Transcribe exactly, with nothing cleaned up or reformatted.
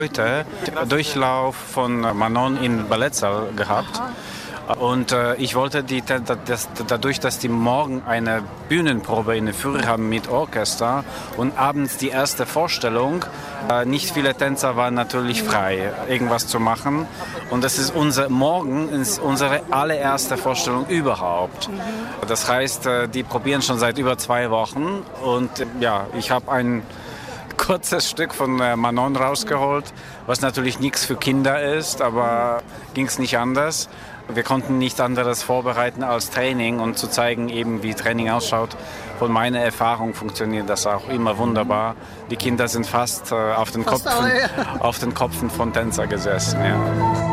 Heute Durchlauf von Manon in Ballettsaal gehabt. Und äh, ich wollte die, das, dadurch, dass die morgen eine Bühnenprobe in der Früh haben mit Orchester und abends die erste Vorstellung, äh, nicht viele Tänzer waren natürlich frei, irgendwas zu machen. Und das ist unser, morgen ist unsere allererste Vorstellung überhaupt. Das heißt, äh, die probieren schon seit über zwei Wochen. Und äh, ja, ich habe ein kurzes Stück von äh, Manon rausgeholt, was natürlich nichts für Kinder ist, aber ging es nicht anders. Wir konnten nichts anderes vorbereiten als Training und zu zeigen, eben wie Training ausschaut. Von meiner Erfahrung funktioniert das auch immer wunderbar. Die Kinder sind fast äh, auf den Fast Kopfen, alle, ja. auf den Kopfen von Tänzer gesessen. Ja.